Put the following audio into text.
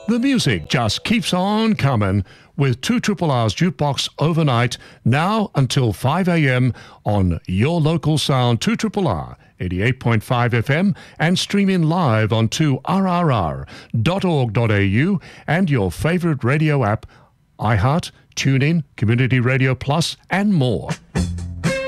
The music just keeps on coming with 2RRR's Jukebox overnight, now until 5 a.m. on your local sound 2RRR 88.5 FM and streaming live on 2rrr.org.au and your favourite radio app, iHeart, TuneIn, Community Radio Plus and more.